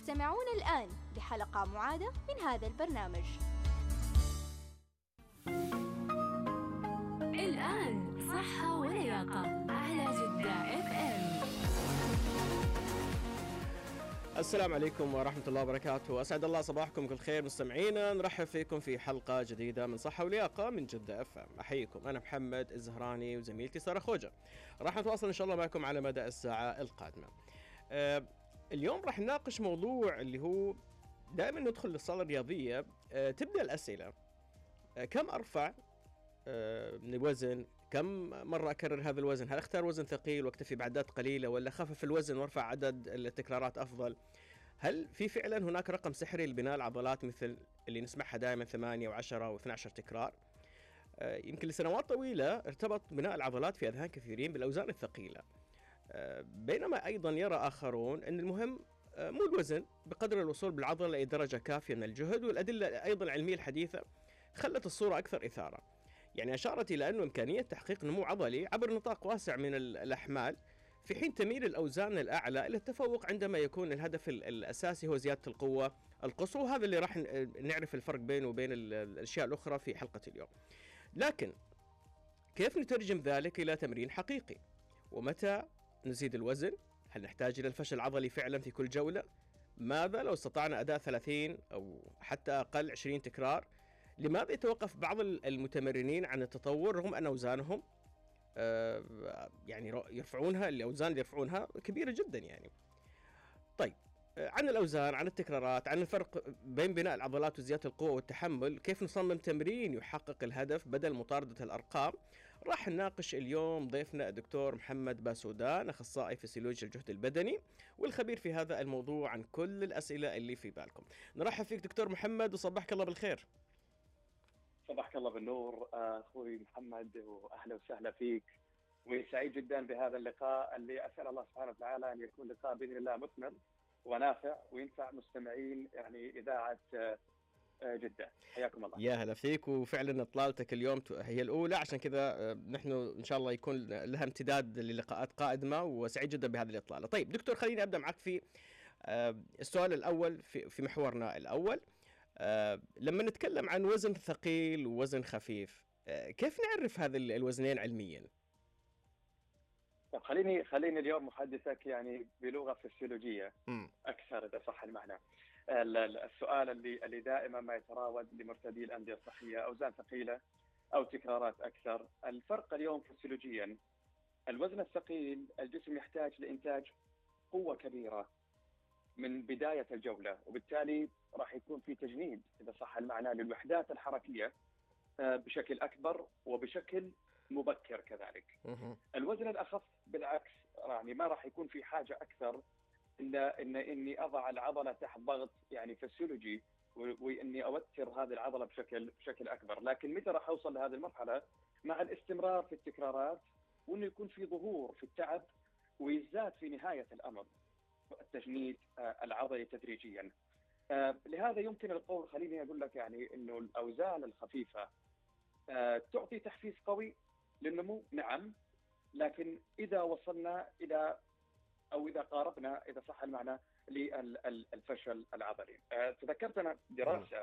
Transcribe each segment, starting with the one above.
تستمعون الآن لحلقة معادة من هذا البرنامج. الآن صحة ولياقة على جدة FM. السلام عليكم ورحمة الله وبركاته. أسعد الله صباحكم كل خير مستمعينا، نرحب فيكم في حلقة جديدة من صحة ولياقة من جدة FM. أحييكم، أنا محمد الزهراني وزميلتي سارة خوجة. راح نتواصل إن شاء الله معكم على مدى الساعة القادمة. اليوم راح نناقش موضوع اللي هو دائما ندخل للصالة الرياضية، تبدأ الأسئلة: كم أرفع من الوزن؟ كم مرة أكرر هذا الوزن؟ هل أختار وزن ثقيل واكتفي بعدات قليلة، ولا خفف الوزن وارفع عدد التكرارات أفضل؟ هل في فعلا هناك رقم سحري لبناء العضلات مثل اللي نسمعها دائما 8 و10 و12 تكرار؟ يمكن لسنوات طويلة ارتبط بناء العضلات في أذهان كثيرين بالأوزان الثقيلة، بينما أيضا يرى آخرون أن المهم مو الوزن بقدر الوصول بالعضلة إلى درجة كافية من الجهد. والأدلة أيضا العلمية الحديثة خلت الصورة أكثر إثارة، يعني أشارت إلى أنه إمكانية تحقيق نمو عضلي عبر نطاق واسع من الأحمال، في حين تميل الأوزان الأعلى إلى التفوق عندما يكون الهدف الأساسي هو زيادة القوة القصوى. وهذا اللي راح نعرف الفرق بينه وبين الأشياء الأخرى في حلقة اليوم. لكن كيف نترجم ذلك إلى تمرين حقيقي؟ ومتى نزيد الوزن؟ هل نحتاج إلى الفشل العضلي فعلا في كل جولة؟ ماذا لو استطعنا أداء 30 أو حتى أقل 20 تكرار؟ لماذا يتوقف بعض المتمرنين عن التطور رغم أن أوزانهم يعني يرفعونها، الأوزان اللي يرفعونها كبيرة جدا يعني؟ طيب، عن الأوزان، عن التكرارات، عن الفرق بين بناء العضلات وزيادة القوة والتحمل، كيف نصمم تمرين يحقق الهدف بدل مطاردة الأرقام، راح نناقش اليوم ضيفنا الدكتور محمد باسودان، أخصائي فسيولوجيا الجهد البدني والخبير في هذا الموضوع عن كل الأسئلة اللي في بالكم. نرحب فيك دكتور محمد وصبحك الله بالخير. صباحك الله بالنور أخوي محمد، وأهلا وسهلا فيك، وسعيد جدا بهذا اللقاء اللي أسأل الله سبحانه وتعالى أن يكون لقاء بإذن الله مثمر ونافع وينفع مستمعين يعني إذاعة جدة. حياكم الله. يا هلا فيك، وفعلا اطلالتك اليوم هي الأولى، عشان كذا نحن إن شاء الله يكون لها امتداد للقاءات قادمة، وسعيد جدا بهذه الإطلالة. طيب دكتور، خليني أبدأ معك في السؤال الأول في محورنا الأول. لما نتكلم عن وزن ثقيل ووزن خفيف، كيف نعرف هذا الوزنين علميا؟ طب خليني اليوم محدثك يعني بلغة فسيولوجية أكثر إذا صح المعنى. السؤال اللي دائما ما يتراود لمرتدي الأندية الصحية: أوزان ثقيلة أو تكرارات أكثر؟ الفرق اليوم فسيولوجيا: الوزن الثقيل الجسم يحتاج لإنتاج قوة كبيرة من بداية الجولة، وبالتالي راح يكون في تجنيد إذا صح المعنى للوحدات الحركية بشكل أكبر وبشكل مبكر كذلك. الوزن الأخف بالعكس، يعني ما راح يكون في حاجة أكثر إلا إني أضع العضلة تحت ضغط يعني فسيولوجي، وإني أوتر هذه العضلة بشكل أكبر. لكن متى راح أوصل لهذه المرحلة؟ مع الاستمرار في التكرارات، وإنه يكون في ظهور في التعب، ويزداد في نهاية الأمر التجنيد العضلي تدريجيا. لهذا يمكن القول، خليني أقول لك يعني إنه الأوزان الخفيفة تعطي تحفيز قوي للنمو، نعم، لكن إذا وصلنا إلى أو إذا قاربنا إذا صح المعنى للفشل العضلي. تذكرت أنا دراسة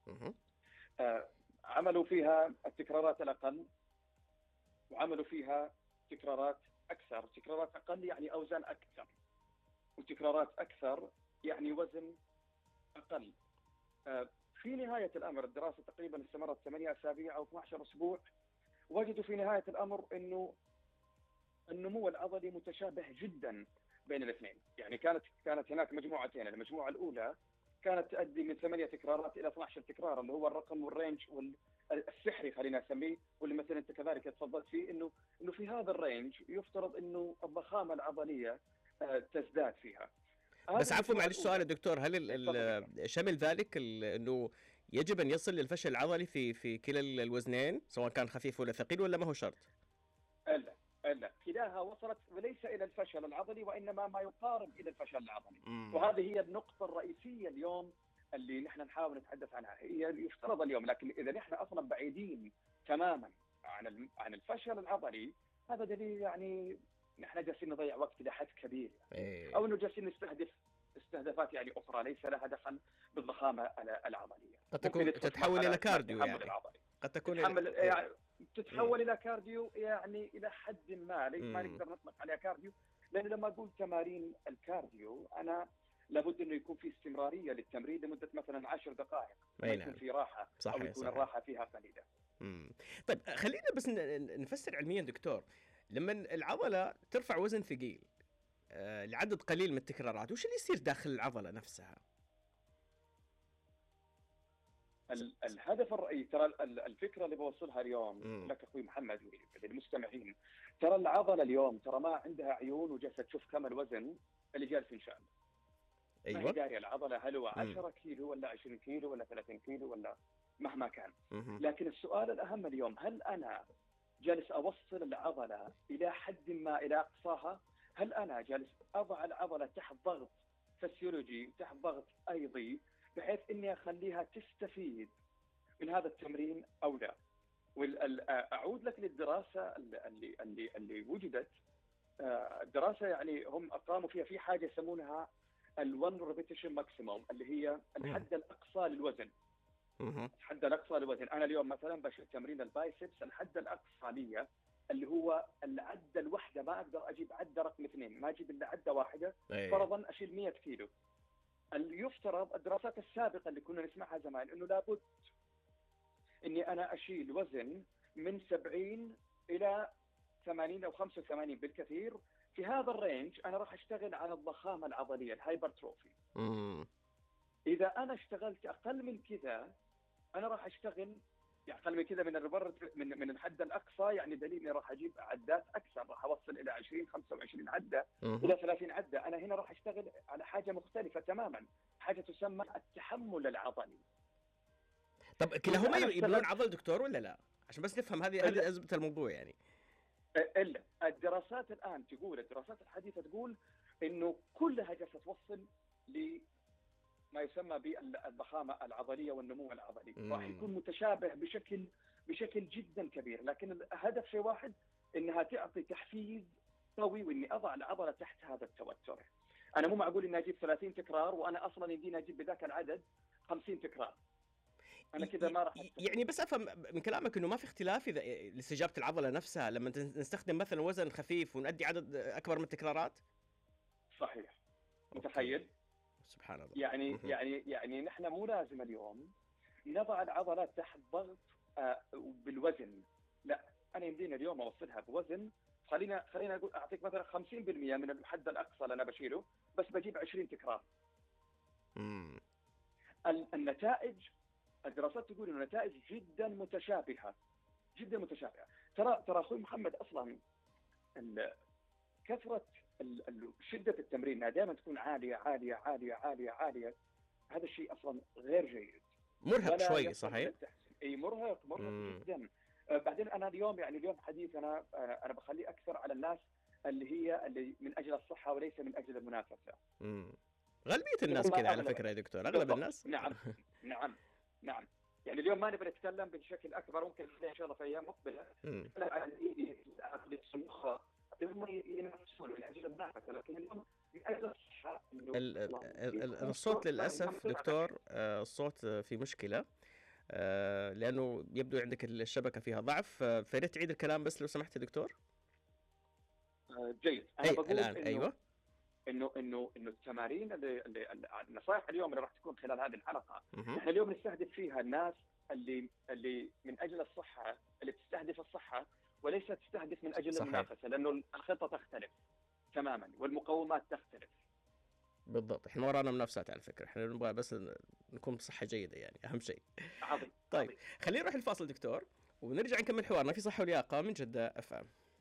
عملوا فيها التكرارات الأقل وعملوا فيها تكرارات أكثر. تكرارات أقل يعني أوزان أكثر، وتكرارات أكثر يعني وزن أقل. في نهاية الأمر الدراسة تقريبا استمرت 8 أسابيع أو 12 أسبوع، وجدوا في نهاية الأمر أنه النمو العضلي متشابه جدا بين الاثنين. يعني كانت هناك مجموعتين، المجموعة الأولى كانت تؤدي من 8 تكرارات إلى 12 تكرار، اللي هو الرقم والرينج السحري خلينا نسميه، واللي مثلا أنت كذلك تفضلت فيه إنه في هذا الرينج يفترض إنه الضخامة العضلية تزداد فيها. بس عفوا معلش سؤال يا دكتور، هل شمل ذلك انه يجب ان يصل للفشل العضلي في كلا الوزنين سواء كان خفيف ولا ثقيل، ولا ما هو شرط؟ لا، كلاها وصلت وليس الى الفشل العضلي، وانما ما يقارب الى الفشل العضلي. وهذه هي النقطة الرئيسية اليوم اللي نحن نحاول نتحدث عنها. هي يفترض اليوم، لكن اذا نحن اصلا بعيدين تماما عن الفشل العضلي، هذا دليل يعني نحن جالسين نضيع وقت الى حد كبير، او انه جالسين نستهدف استهدافات يعني اخرى ليس لها دخل بالضخامه العضليه. قد تكون تتحول الى كارديو يعني. قد تكون يعني تتحول الى كارديو يعني الى حد ما، ليس ما نقدر نطلق عليها كارديو، لان لما اقول تمارين الكارديو انا لابد انه يكون في استمراريه للتمرين لمده مثلا 10 دقائق، ما يكون في راحه او يكون الراحه فيها قليله. طيب خلينا بس نفسر علميا دكتور، لما العضله ترفع وزن ثقيل لعدد قليل من التكرارات، وش اللي يصير داخل العضله نفسها؟ الهدف الرئيسي، ترى الفكره اللي بوصلها اليوم لك اخوي محمد وللمستمعين، ترى العضله اليوم ترى ما عندها عيون وجالسه تشوف كم الوزن اللي جالس ينشال. ايوه، ما هي داريه العضله هل هو 10 كيلو ولا 20 كيلو ولا 30 كيلو ولا مهما كان. لكن السؤال الاهم اليوم، هل انا جالس اوصل العضله الى حد ما الى اقصاها؟ هل انا جالس اضع العضله تحت ضغط فسيولوجي تحت ضغط ايضي بحيث اني اخليها تستفيد من هذا التمرين او لا؟ اعود لك للدراسه اللي وجدت، دراسه يعني هم قاموا فيها في حاجه يسمونها ال1 ريبيتيشن ماكسيموم، اللي هي الحد الاقصى للوزن. الحد الاقصى للوزن، انا اليوم مثلا بشيل تمرين البايسبس، الحد الاقصى لي اللي هو العده الواحده، ما اقدر اجيب عده رقم 2، ما اجيب الا عده واحده. فرضا اشيل 100 كيلو. اللي يفترض الدراسات السابقه اللي كنا نسمعها زمان انه لابد اني انا اشيل وزن من 70 الى 80 او 85 بالكثير. في هذا الرينج انا راح اشتغل على الضخامه العضليه، الهايبرتروفي. اذا انا اشتغلت اقل من كذا انا راح اشتغل يعني اقل من كذا من الحد الاقصى، يعني دليل اني راح اجيب عدات اكثر، راح اوصل الى 20 25 عده الى 30 عده. انا هنا راح اشتغل على حاجه مختلفه تماما، حاجه تسمى التحمل العضلي. طب كلاهما يبنون عضل دكتور ولا لا؟ عشان بس نفهم هذه ازمه الموضوع يعني. الا الدراسات الان تقول، الدراسات الحديثه تقول انه كلها جالسه توصل لما يسمى بالضخامه العضليه والنمو العضلي. راح يكون متشابه بشكل جدا كبير، لكن الهدف شيء واحد، انها تعطي تحفيز قوي واني اضع العضله تحت هذا التوتر. انا مو معقول اني اجيب 30 تكرار وانا اصلا يمديني اجيب بذاك العدد 50 تكرار. انا كذا ما راح يعني بس افهم من كلامك انه ما في اختلاف اذا لاستجابه العضله نفسها لما نستخدم مثلا وزن خفيف ونؤدي عدد اكبر من التكرارات. صحيح. متخيل؟ سبحان الله. يعني نحن مو لازم اليوم نضع العضلات تحت ضغط بالوزن، لا، انا يمديني اليوم اوصلها بوزن. خلينا اقول اعطيك مثلا 50% من الحد الاقصى اللي انا بشيله، بس بجيب 20 تكرار. النتائج، الدراسات تقول انه نتائج جدا متشابهه، جدا متشابهه. ترى اخوي محمد، اصلا كثره شده التمرين دائما تكون عاليه عاليه عاليه عاليه عاليه. هذا الشيء اصلا غير جيد، مرهق شوي. صحيح، اي مرهق جدا. بعدين انا اليوم حديث انا بخليه اكثر على الناس اللي من اجل الصحه وليس من اجل المنافسه. غالبيه الناس كذا على فكره يا دكتور، اغلب الناس. نعم. يعني اليوم ما نبغى نتكلم بشكل اكبر، ممكن ان شاء الله في ايام مقبله على العقل المخ هم ينافسون من اجل المنافسه، لكن اليوم من اجل الصحه. الصوت للاسف دكتور، الصوت في مشكله، لانه يبدو عندك الشبكه فيها ضعف، فياريت تعيد الكلام بس لو سمحت يا دكتور. جيد. انا بقول الان ايوه انه التمارين النصائح اليوم اللي راح تكون خلال هذه الحلقه، احنا اليوم نستهدف فيها الناس اللي من اجل الصحه، اللي بتستهدف الصحه وليس تستهدف من اجل المنافسه، لانه الخطه تختلف تماما والمقومات تختلف. بالضبط، احنا ورانا منافسات على فكره، احنا نبغى بس نكون بصحه جيده، يعني اهم شيء. عظيم. طيب خلينا نروح الفاصل دكتور ونرجع نكمل حوارنا في صحه ولياقه من جده FM.